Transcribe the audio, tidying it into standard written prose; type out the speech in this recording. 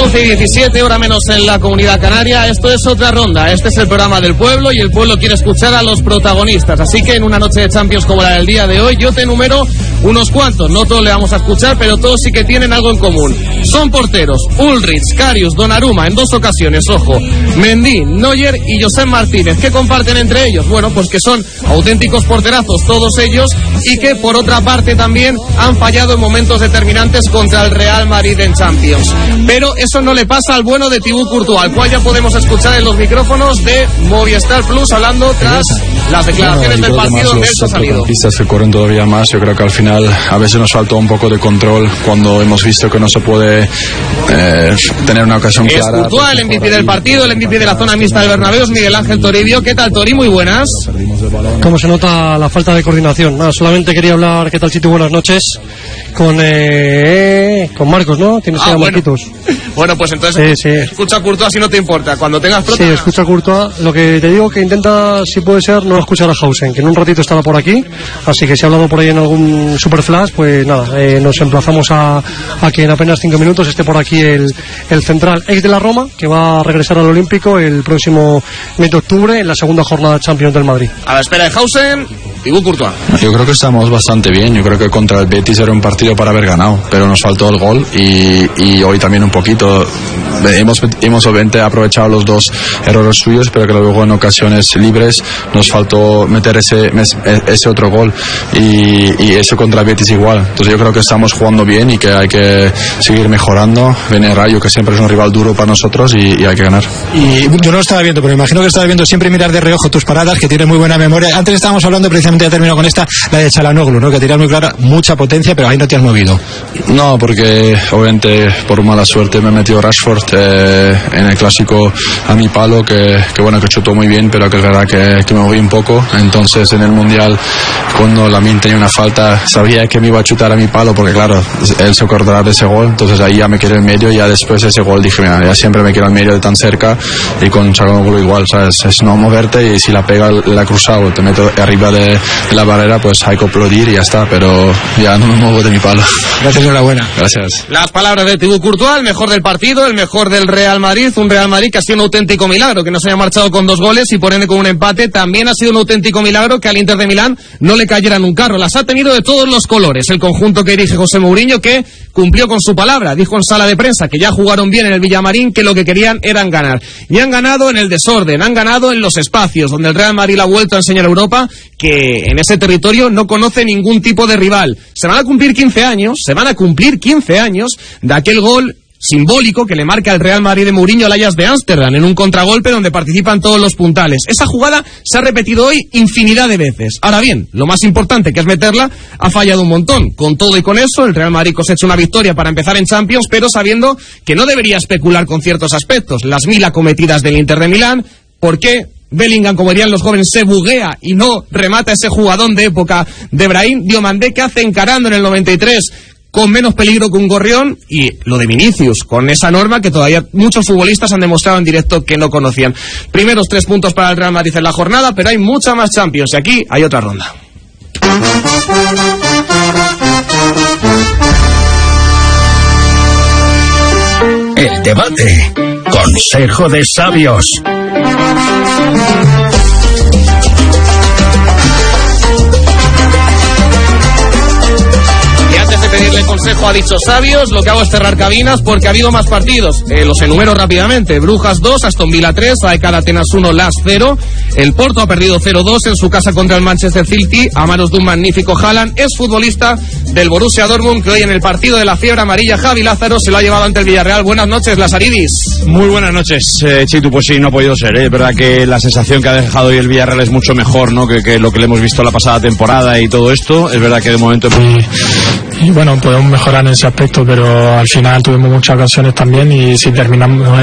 11:17, hora menos en la Comunidad Canaria. Esto es Otra Ronda. Este es el programa del pueblo y el pueblo quiere escuchar a los protagonistas. Así que en una noche de Champions como la del día de hoy, yo te enumero unos cuantos. No todos le vamos a escuchar, pero todos sí que tienen algo en común. Son porteros: Ulrich, Karius, Donnarumma en 2 ocasiones, ojo, Mendy, Neuer y Josep Martínez. ¿Qué comparten entre ellos? Bueno, pues que son auténticos porterazos todos ellos y que por otra parte también han fallado en momentos determinantes contra el Real Madrid en Champions. Pero eso no le pasa al bueno de Thibaut Courtois, al cual ya podemos escuchar en los micrófonos de Movistar Plus hablando tras las declaraciones del partido donde él se ha salido. Los que corren todavía más, yo creo que al final a veces nos faltó un poco de control cuando hemos visto que no se puede tener una ocasión clara. Es Courtois, el MVP del partido, el MVP de la zona mixta del Bernabéu, es Miguel Ángel Toribio. ¿Qué tal, Tori? Muy buenas. ¿Cómo se nota la falta de coordinación? Nada, solamente quería hablar, ¿qué tal, Chitu? Buenas noches. Con Marcos, ¿no? Tienes que Marquitos. Bueno, pues entonces sí. Escucha a Courtois si no te importa. Cuando tengas prota... Sí, escucha a Courtois. Lo que te digo que intenta, si puede ser, no escuchar a Hausen, que en un ratito estará por aquí. Así que si ha hablado por ahí en algún superflash, pues nada, nos emplazamos a que en apenas 5 minutos esté por aquí el central ex de la Roma, que va a regresar al Olímpico el próximo mes de octubre en la segunda jornada de Champions del Madrid. A la espera de Hausen, Thibaut Courtois. Yo creo que estamos bastante bien. Yo creo que contra el Betis era un partido para haber ganado, pero nos faltó el gol y hoy también un poquito. Hemos obviamente aprovechado los 2 errores suyos, pero que luego en ocasiones libres nos faltó meter ese otro gol y eso contra el Betis igual. Entonces yo creo que estamos jugando bien y que hay que seguir mejorando. Viene Rayo, que siempre es un rival duro para nosotros y hay que ganar. Y yo no lo estaba viendo, pero me imagino que estaba viendo siempre mirar de reojo tus paradas, que tienes muy buena memoria. Antes estábamos hablando, precisamente ya termino con esta, la de Çalhanoğlu, ¿no? Que tiras muy clara, mucha potencia, pero ahí no te has movido. No, porque obviamente por mala suerte me metió Rashford en el clásico a mi palo, que chutó muy bien, pero que es verdad que me moví un poco. Entonces en el Mundial, cuando Lamine tenía una falta, sabía que me iba a chutar a mi palo, porque claro, él se acordará de ese gol. Entonces ahí ya me quedé en medio y ya después de ese gol dije, mira, ya siempre me quedo en medio de tan cerca. Y con Çalhanoğlu igual, ¿sabes? Es no moverte, y si la pega, la cruzado o te meto arriba de la barrera, pues hay que aplaudir y ya está, pero ya no me muevo de mi palo. Gracias, enhorabuena. Gracias. Las palabras de Thibaut Courtois, el mejor del partido, el mejor del Real Madrid, un Real Madrid que ha sido un auténtico milagro, que no se haya marchado con 2 goles y por ende con un empate. También ha sido un auténtico milagro que al Inter de Milán no le cayera en un carro. Las ha tenido de todos los colores el conjunto que dirige José Mourinho, que cumplió con su palabra, dijo en sala de prensa que ya jugaron bien en el Villamarín, que lo que querían eran ganar. Y han ganado en el desorden, han ganado en los espacios, donde el Real Madrid ha vuelto a enseñar a Europa que en ese territorio no conoce ningún tipo de rival. Se van a cumplir 15 años de aquel gol simbólico que le marca el Real Madrid de Mourinho al Ajax de Ámsterdam en un contragolpe donde participan todos los puntales. Esa jugada se ha repetido hoy infinidad de veces. Ahora bien, lo más importante, que es meterla, ha fallado un montón. Con todo y con eso, el Real Madrid cosecha una victoria para empezar en Champions, pero sabiendo que no debería especular con ciertos aspectos. Las 1000 acometidas del Inter de Milán, ¿por qué Bellingham, como dirían los jóvenes, se buguea y no remata ese jugadón de época de Brahim? Diomandé, que hace encarando en el 93 con menos peligro que un gorrión, y lo de Vinicius, con esa norma que todavía muchos futbolistas han demostrado en directo que no conocían. Primeros 3 puntos para el Real Madrid en la jornada, pero hay mucha más Champions y aquí hay otra ronda. El debate. Consejo de sabios. Pedirle consejo a dichos sabios, lo que hago es cerrar cabinas porque ha habido más partidos. Los enumero rápidamente: Brujas 2, Aston Villa 3, AEK Atenas 1, Las 0. El Porto ha perdido 0-2 en su casa contra el Manchester City a manos de un magnífico Haaland, es futbolista del Borussia Dortmund, que hoy en el partido de la fiebre amarilla Javi Lázaro se lo ha llevado ante el Villarreal. Buenas noches, Lazaridis. Muy buenas noches, Chitu. Pues sí, no ha podido ser, Es verdad que la sensación que ha dejado hoy el Villarreal es mucho mejor, ¿no?, que lo que le hemos visto la pasada temporada y todo esto. Es verdad que de momento... Y bueno, podemos mejorar en ese aspecto, pero al final tuvimos muchas ocasiones también y si terminamos